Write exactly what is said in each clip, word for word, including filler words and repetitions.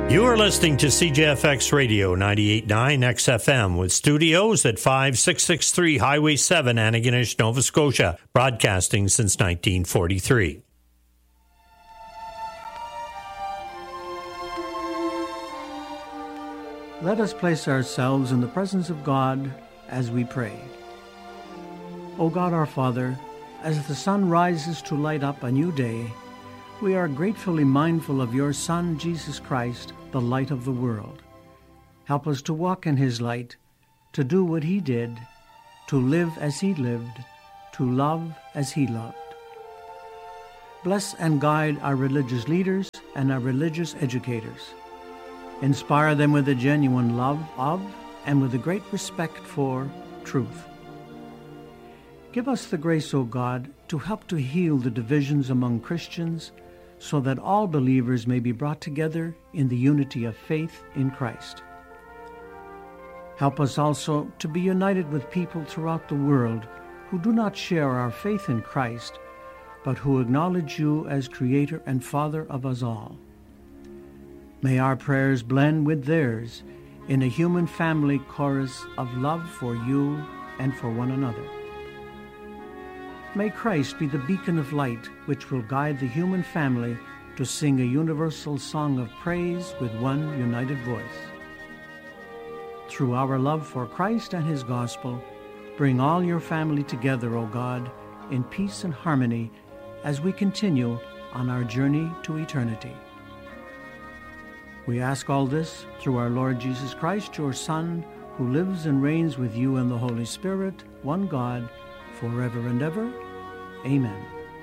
You are listening to C J F X Radio ninety-eight point nine X F M with studios at five six six three Highway seven, Antigonish, Nova Scotia, broadcasting since nineteen forty-three. Let us place ourselves in the presence of God as we pray. O God our Father, as the sun rises to light up a new day, we are gratefully mindful of your Son, Jesus Christ, the light of the world. Help us to walk in his light, to do what he did, to live as he lived, to love as he loved. Bless and guide our religious leaders and our religious educators. Inspire them with a genuine love of and with a great respect for truth. Give us the grace, O God, to help to heal the divisions among Christians so that all believers may be brought together in the unity of faith in Christ. Help us also to be united with people throughout the world who do not share our faith in Christ, but who acknowledge you as Creator and Father of us all. May our prayers blend with theirs in a human family chorus of love for you and for one another. May Christ be the beacon of light which will guide the human family to sing a universal song of praise with one united voice. Through our love for Christ and his gospel, bring all your family together, O God, in peace and harmony as we continue on our journey to eternity. We ask all this through our Lord Jesus Christ, your Son, who lives and reigns with you and the Holy Spirit, one God, forever and ever. Amen.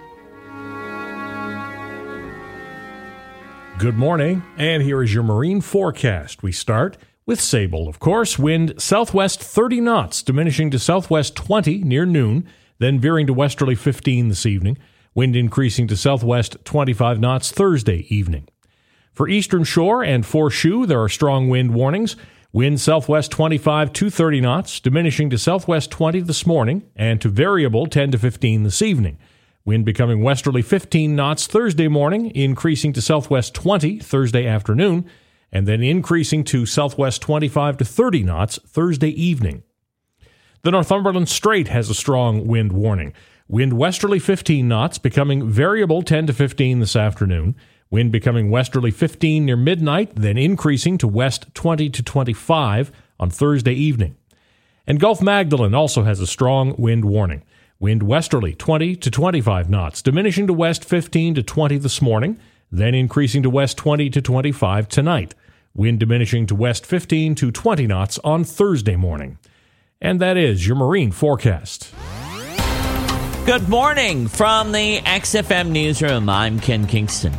Good morning, and here is your marine forecast. We start with Sable, of course. Wind southwest thirty knots, diminishing to southwest twenty near noon, then veering to westerly fifteen this evening. Wind increasing to southwest twenty-five knots Thursday evening. For Eastern Shore and Foreshore, there are strong wind warnings. Wind southwest twenty-five to thirty knots, diminishing to southwest twenty this morning, and to variable ten to fifteen this evening. Wind becoming westerly fifteen knots Thursday morning, increasing to southwest twenty Thursday afternoon, and then increasing to southwest twenty-five to thirty knots Thursday evening. The Northumberland Strait has a strong wind warning. Wind westerly fifteen knots, becoming variable ten to fifteen this afternoon. Wind becoming westerly fifteen near midnight, then increasing to west twenty to twenty-five on Thursday evening. And Gulf Magdalene also has a strong wind warning. Wind westerly twenty to twenty-five knots, diminishing to west fifteen to twenty this morning, then increasing to west twenty to twenty-five tonight. Wind diminishing to west fifteen to twenty knots on Thursday morning. And that is your marine forecast. Good morning from the X F M Newsroom. I'm Ken Kingston.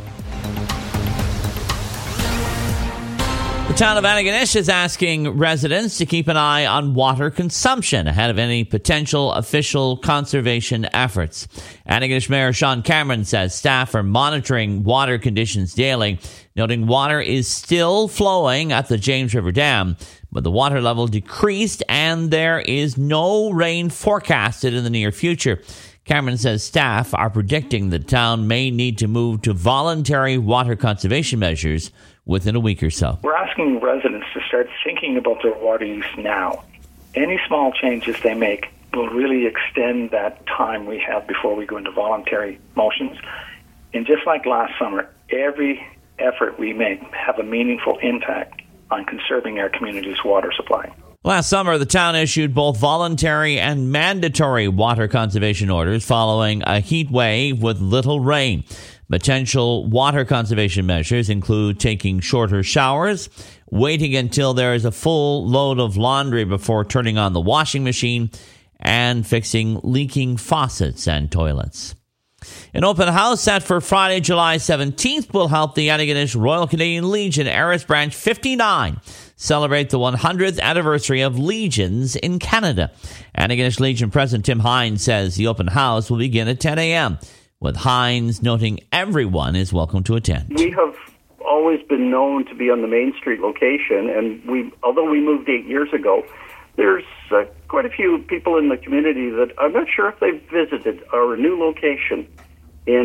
The town of Antigonish is asking residents to keep an eye on water consumption ahead of any potential official conservation efforts. Antigonish Mayor Sean Cameron says staff are monitoring water conditions daily, noting water is still flowing at the James River Dam, but the water level decreased and there is no rain forecasted in the near future. Cameron says staff are predicting the town may need to move to voluntary water conservation measures within a week or so. We're asking residents to start thinking about their water use now. Any small changes they make will really extend that time we have before we go into voluntary motions. And just like last summer, every effort we make have a meaningful impact on conserving our community's water supply. Last summer, the town issued both voluntary and mandatory water conservation orders following a heat wave with little rain. Potential water conservation measures include taking shorter showers, waiting until there is a full load of laundry before turning on the washing machine, and fixing leaking faucets and toilets. An open house set for Friday, July seventeenth will help the Antigonish Royal Canadian Legion Aris Branch fifty-nine celebrate the one hundredth anniversary of Legions in Canada. Antigonish Legion President Tim Hines says the open house will begin at ten a.m., with Hines noting everyone is welcome to attend. We have always been known to be on the Main Street location, and we, although we moved eight years ago, there's uh, quite a few people in the community that I'm not sure if they've visited our new location in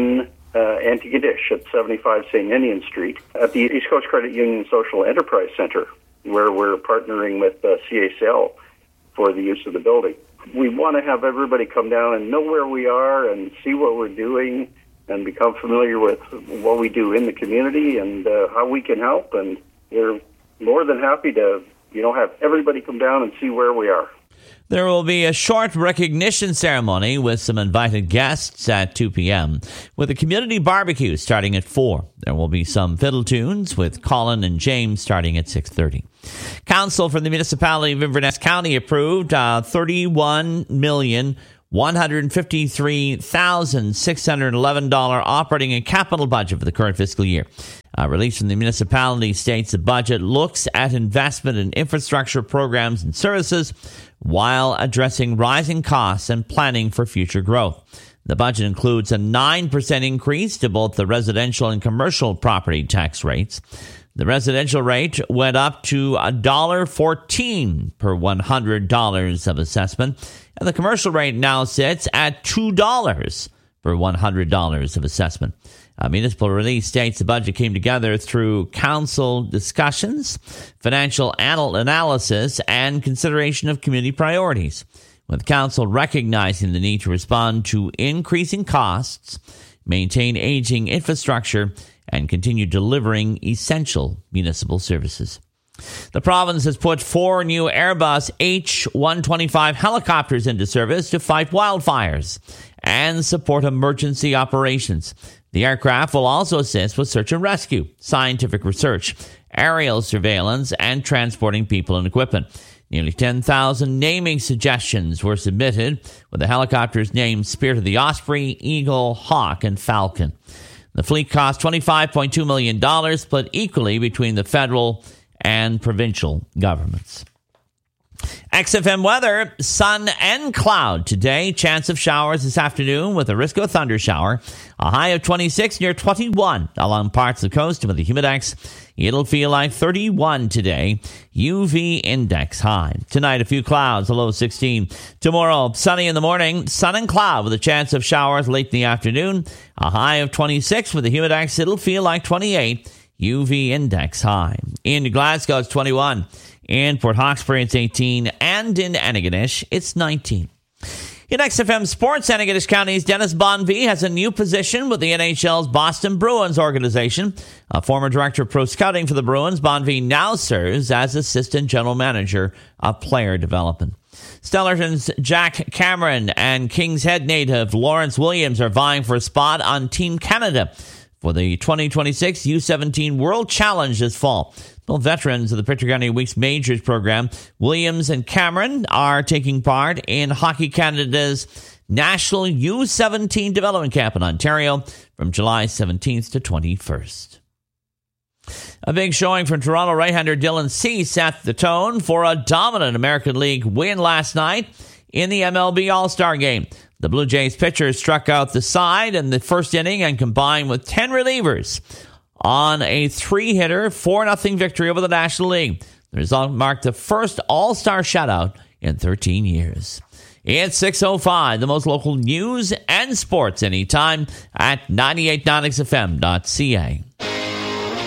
uh, Antigonish at seventy-five Saint Ninian Street at the East Coast Credit Union Social Enterprise Center, where we're partnering with uh, C A C L for the use of the building. We want to have everybody come down and know where we are and see what we're doing and become familiar with what we do in the community and uh, how we can help. And we're more than happy to, you know, have everybody come down and see where we are. There will be a short recognition ceremony with some invited guests at two p.m. with a community barbecue starting at four. There will be some fiddle tunes with Colin and James starting at six thirty. Council for the Municipality of Inverness County approved uh, thirty-one million one hundred fifty-three thousand six hundred eleven dollars operating and capital budget for the current fiscal year. Uh, released from the municipality states the budget looks at investment in infrastructure programs and services while addressing rising costs and planning for future growth. The budget includes a nine percent increase to both the residential and commercial property tax rates. The residential rate went up to one dollar fourteen per one hundred dollars of assessment, and the commercial rate now sits at two dollars per one hundred dollars of assessment. A municipal release states the budget came together through council discussions, financial anal- analysis, and consideration of community priorities, with council recognizing the need to respond to increasing costs, maintain aging infrastructure, and continue delivering essential municipal services. The province has put four new Airbus H one twenty-five helicopters into service to fight wildfires and support emergency operations. The aircraft will also assist with search and rescue, scientific research, aerial surveillance, and transporting people and equipment. Nearly ten thousand naming suggestions were submitted, with the helicopters named Spirit of the Osprey, Eagle, Hawk, and Falcon. The fleet cost twenty-five point two million dollars, split equally between the federal and provincial governments. X F M weather, sun and cloud today. Chance of showers this afternoon with a risk of a thunder shower. A high of twenty-six near twenty-one along parts of the coast. With a humidex, it'll feel like thirty-one today. U V index high. Tonight, a few clouds, a low of sixteen. Tomorrow, sunny in the morning, sun and cloud with a chance of showers late in the afternoon. A high of twenty-six with a humidex, it'll feel like twenty-eight. U V index high. In Glasgow, it's twenty-one. In Port Hawkesbury, it's eighteen. And in Antigonish, it's nineteen. In X F M Sports, Antigonish County's Dennis Bonvie has a new position with the N H L's Boston Bruins organization. A former director of pro scouting for the Bruins, Bonvie now serves as assistant general manager of player development. Stellarton's Jack Cameron and King's Head native Lawrence Williams are vying for a spot on Team Canada for the twenty twenty-six U seventeen World Challenge this fall. Both veterans of the Pictou County Weeks Majors program, Williams and Cameron, are taking part in Hockey Canada's National U seventeen Development Camp in Ontario from July seventeenth to twenty-first. A big showing from Toronto right-hander Dylan Cease set the tone for a dominant American League win last night in the M L B All-Star Game. The Blue Jays pitcher struck out the side in the first inning and combined with ten relievers on a three-hitter, four nothing victory over the National League. The result marked the first All-Star shutout in thirteen years. It's six oh five, the most local news and sports anytime at ninety-eight point nine X F M dot C A.